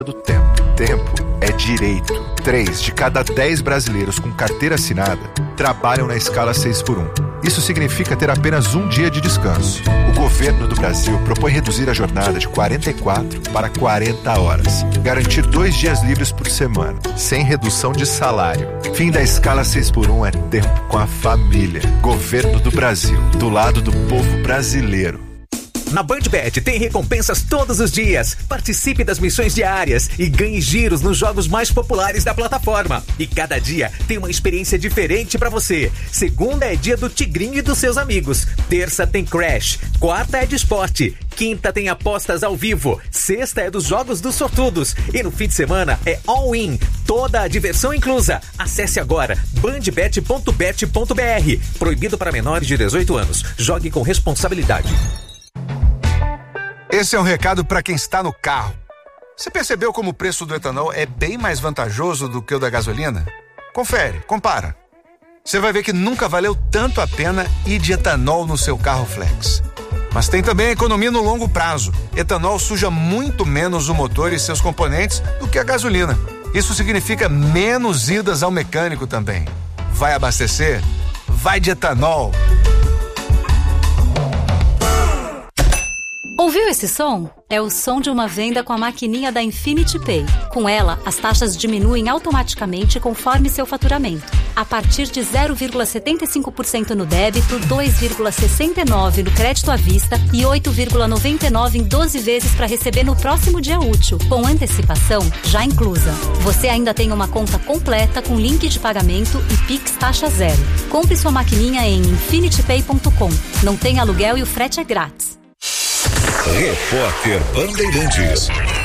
do tempo. Tempo é direito. 3 de cada 10 brasileiros com carteira assinada trabalham na escala 6x1. Isso significa ter apenas um dia de descanso. O governo do Brasil propõe reduzir a jornada de 44 para 40 horas. Garantir 2 dias livres por semana, sem redução de salário. Fim da escala 6x1 é tempo com a família. Governo do Brasil, do lado do povo brasileiro. Na BandBet tem recompensas todos os dias. Participe das missões diárias e ganhe giros nos jogos mais populares da plataforma. E cada dia tem uma experiência diferente pra você. Segunda é dia do Tigrinho e dos seus amigos. Terça tem Crash. Quarta é de esporte. Quinta tem apostas ao vivo. Sexta é dos jogos dos sortudos. E no fim de semana é all-in. Toda a diversão inclusa. Acesse agora bandbet.bet.br. Proibido para menores de 18 anos. Jogue com responsabilidade. Esse é um recado para quem está no carro. Você percebeu como o preço do etanol é bem mais vantajoso do que o da gasolina? Confere, compara. Você vai ver que nunca valeu tanto a pena ir de etanol no seu carro flex. Mas tem também a economia no longo prazo. Etanol suja muito menos o motor e seus componentes do que a gasolina. Isso significa menos idas ao mecânico também. Vai abastecer? Vai de etanol. Ouviu esse som? É o som de uma venda com a maquininha da Infinity Pay. Com ela, as taxas diminuem automaticamente conforme seu faturamento. A partir de 0,75% no débito, 2,69% no crédito à vista e 8,99% em 12 vezes para receber no próximo dia útil, com antecipação já inclusa. Você ainda tem uma conta completa com link de pagamento e Pix taxa zero. Compre sua maquininha em infinitypay.com. Não tem aluguel e o frete é grátis. Repórter Bandeirantes.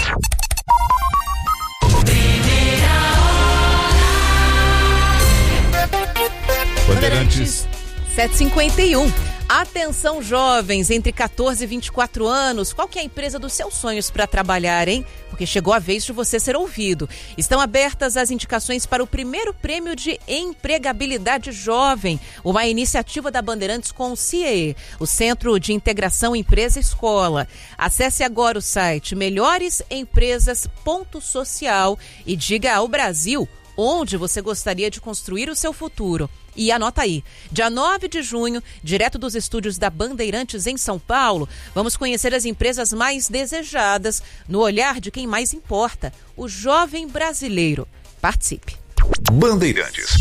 Bandeirantes 7h51. Atenção, jovens entre 14 e 24 anos, qual que é a empresa dos seus sonhos para trabalhar, hein? Porque chegou a vez de você ser ouvido. Estão abertas as indicações para o primeiro prêmio de empregabilidade jovem, uma iniciativa da Bandeirantes com o CIE, o Centro de Integração Empresa-Escola. Acesse agora o site melhoresempresas.social e diga ao Brasil onde você gostaria de construir o seu futuro. E anota aí, dia 9 de junho, direto dos estúdios da Bandeirantes em São Paulo, vamos conhecer as empresas mais desejadas no olhar de quem mais importa, o jovem brasileiro. Participe. Bandeirantes.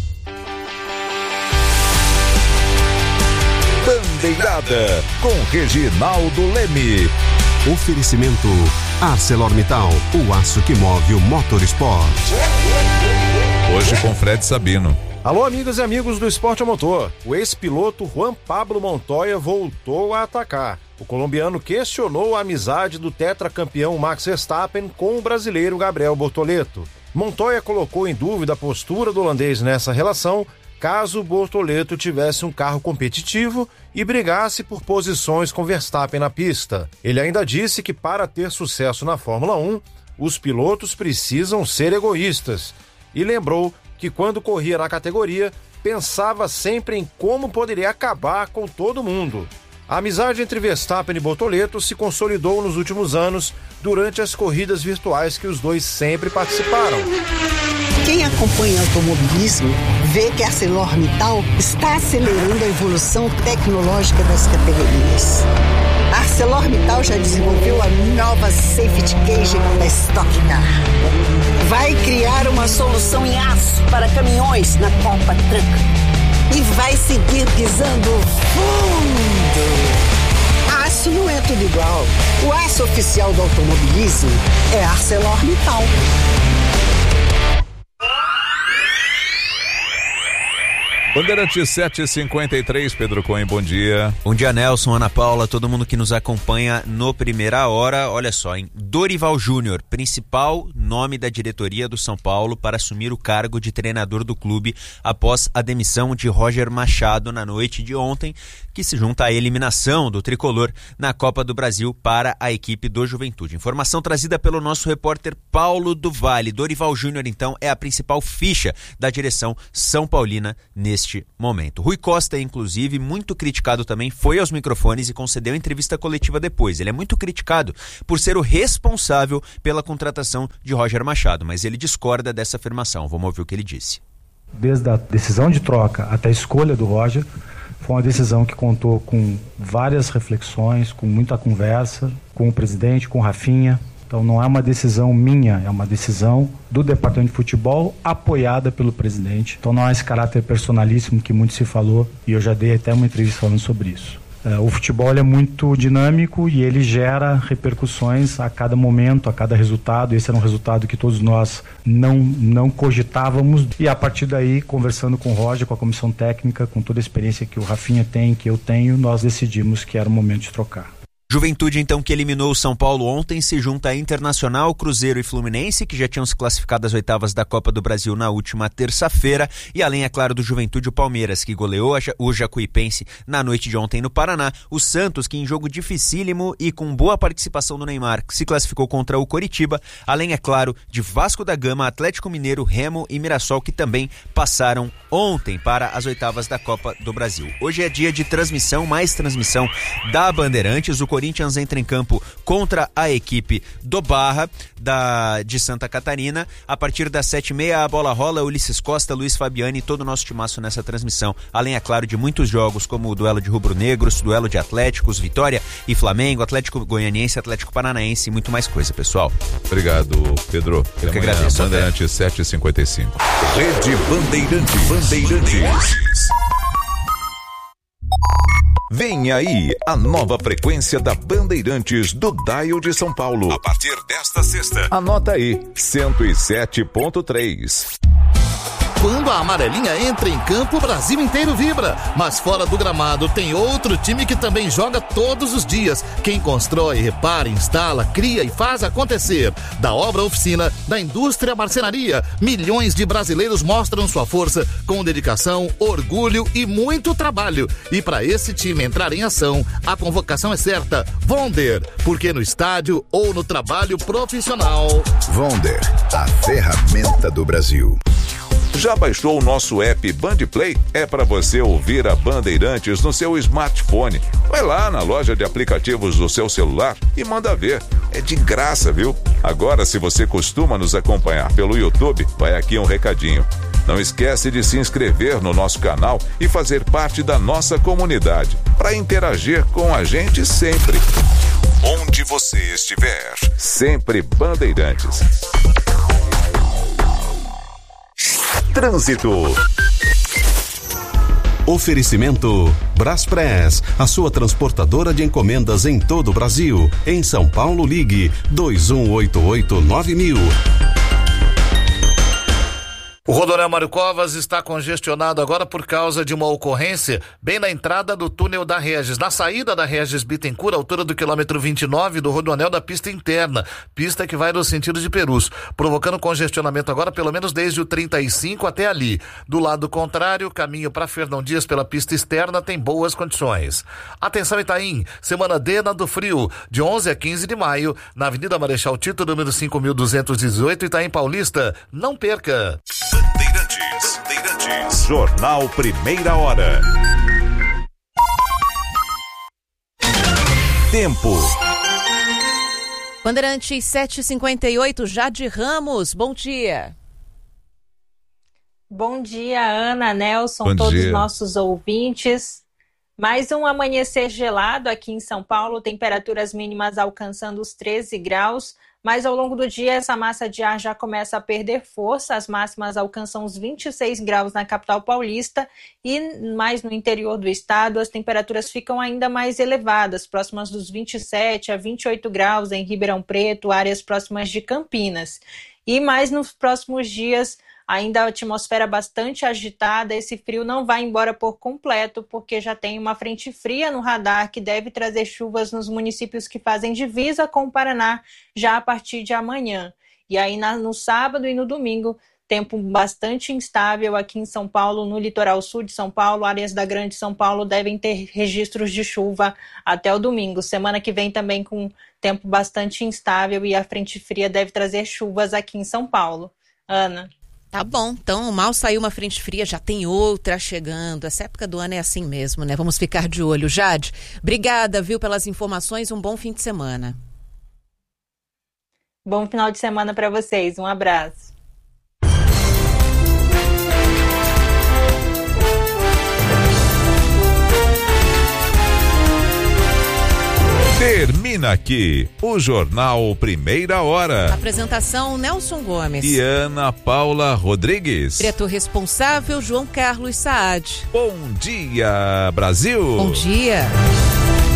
Bandeirada com Reginaldo Leme. Oferecimento ArcelorMittal, o aço que move o motorsport. Hoje com Fred Sabino. Alô, amigas e amigos do Esporte a Motor. O ex-piloto Juan Pablo Montoya voltou a atacar. O colombiano questionou a amizade do tetracampeão Max Verstappen com o brasileiro Gabriel Bortoleto. Montoya colocou em dúvida a postura do holandês nessa relação, caso o Bortoleto tivesse um carro competitivo e brigasse por posições com Verstappen na pista. Ele ainda disse que para ter sucesso na Fórmula 1, os pilotos precisam ser egoístas e lembrou que quando corria na categoria, pensava sempre em como poderia acabar com todo mundo. A amizade entre Verstappen e Bortoleto se consolidou nos últimos anos durante as corridas virtuais que os dois sempre participaram. Quem acompanha o automobilismo vê que a ArcelorMittal está acelerando a evolução tecnológica das categorias. A ArcelorMittal já desenvolveu a nova Safety Cage da Stock Car. Vai criar uma solução em aço para caminhões na Copa Truck. E vai seguir pisando fundo. Aço não é tudo igual. O aço oficial do automobilismo é ArcelorMittal. Bandeirantes 7h53, Pedro Cohen, bom dia. Bom dia, Nelson, Ana Paula, todo mundo que nos acompanha no Primeira Hora. Olha só, hein? Dorival Júnior, principal nome da diretoria do São Paulo para assumir o cargo de treinador do clube após a demissão de Roger Machado na noite de ontem, que se junta à eliminação do tricolor na Copa do Brasil para a equipe do Juventude. Informação trazida pelo nosso repórter Paulo do Vale. Dorival Júnior, então, é a principal ficha da direção São Paulina neste momento. Rui Costa, inclusive, muito criticado também, foi aos microfones e concedeu entrevista coletiva depois. Ele é muito criticado por ser o responsável pela contratação de Roger Machado, mas ele discorda dessa afirmação. Vamos ouvir o que ele disse. Desde a decisão de troca até a escolha do Roger, foi uma decisão que contou com várias reflexões, com muita conversa, com o presidente, com o Rafinha. Então não é uma decisão minha, é uma decisão do departamento de futebol apoiada pelo presidente. Então não há esse caráter personalíssimo que muito se falou e eu já dei até uma entrevista falando sobre isso. O futebol é muito dinâmico e ele gera repercussões a cada momento, a cada resultado. Esse era um resultado que todos nós não cogitávamos. E a partir daí, conversando com o Roger, com a comissão técnica, com toda a experiência que o Rafinha tem, que eu tenho, nós decidimos que era o momento de trocar. Juventude, então, que eliminou o São Paulo ontem, se junta a Internacional, Cruzeiro e Fluminense, que já tinham se classificado às oitavas da Copa do Brasil na última terça-feira. E além, é claro, do Juventude, o Palmeiras, que goleou o Jacuipense na noite de ontem no Paraná. O Santos, que em jogo dificílimo e com boa participação do Neymar, se classificou contra o Coritiba. Além, é claro, de Vasco da Gama, Atlético Mineiro, Remo e Mirassol, que também passaram ontem para as oitavas da Copa do Brasil. Hoje é dia de transmissão, mais transmissão da Bandeirantes. O Corinthians entra em campo contra a equipe do Barra de Santa Catarina. A partir das 7h30 a bola rola. Ulisses Costa, Luiz Fabiani e todo o nosso timaço nessa transmissão. Além, é claro, de muitos jogos como o duelo de rubro-negros, duelo de Atléticos, Vitória e Flamengo, Atlético Goianiense, Atlético Paranaense e muito mais coisa, pessoal. Obrigado, Pedro. Eu que agradeço. Bandeirantes 7h55. Rede Bandeirantes. Vem aí a nova frequência da Bandeirantes do Dial de São Paulo. A partir desta sexta. Anota aí, 107.3. Quando a amarelinha entra em campo, o Brasil inteiro vibra. Mas fora do gramado tem outro time que também joga todos os dias. Quem constrói, repara, instala, cria e faz acontecer. Da obra oficina, da indústria marcenaria, milhões de brasileiros mostram sua força com dedicação, orgulho e muito trabalho. E para esse time entrar em ação, a convocação é certa. Vonder, porque no estádio ou no trabalho profissional. Vonder, a ferramenta do Brasil. Já baixou o nosso app Bandplay? É para você ouvir a Bandeirantes no seu smartphone. Vai lá na loja de aplicativos do seu celular e manda ver. É de graça, viu? Agora, se você costuma nos acompanhar pelo YouTube, vai aqui um recadinho. Não esquece de se inscrever no nosso canal e fazer parte da nossa comunidade, para interagir com a gente sempre. Onde você estiver, sempre Bandeirantes. Trânsito. Oferecimento Braspress, a sua transportadora de encomendas em todo o Brasil. Em São Paulo, ligue 2188-9000. O Rodoanel Mário Covas está congestionado agora por causa de uma ocorrência bem na entrada do túnel da Regis, na saída da Regis Bittencourt, altura do quilômetro 29 do Rodoanel da pista interna, pista que vai no sentido de Perus, provocando congestionamento agora pelo menos desde o 35 até ali. Do lado contrário, o caminho para Fernão Dias pela pista externa tem boas condições. Atenção Itaim, semana D na do Frio, de 11 a 15 de maio, na Avenida Marechal Tito, número 5.218, Itaim Paulista. Não perca! Bandeirantes. Jornal Primeira Hora. Tempo. Bandeirantes 7h58, Jade Ramos, bom dia. Bom dia, Ana, Nelson, bom todos os dia. nossos ouvintes. Mais um amanhecer gelado aqui em São Paulo, temperaturas mínimas alcançando os 13 graus, mas ao longo do dia essa massa de ar já começa a perder força, as máximas alcançam os 26 graus na capital paulista e mais no interior do estado as temperaturas ficam ainda mais elevadas, próximas dos 27 a 28 graus em Ribeirão Preto, áreas próximas de Campinas. E mais nos próximos dias, ainda a atmosfera bastante agitada, esse frio não vai embora por completo, porque já tem uma frente fria no radar que deve trazer chuvas nos municípios que fazem divisa com o Paraná já a partir de amanhã. E aí no sábado e no domingo tempo bastante instável aqui em São Paulo, no litoral sul de São Paulo, áreas da Grande São Paulo devem ter registros de chuva até o domingo. Semana que vem também com tempo bastante instável e a frente fria deve trazer chuvas aqui em São Paulo. Ana. Tá bom, então mal saiu uma frente fria, já tem outra chegando. Essa época do ano é assim mesmo, né? Vamos ficar de olho. Jade, obrigada, viu, pelas informações, um bom fim de semana. Bom final de semana para vocês, um abraço. Termina aqui o Jornal Primeira Hora. Apresentação Nelson Gomes e Ana Paula Rodrigues. Diretor responsável João Carlos Saad. Bom dia, Brasil. Bom dia.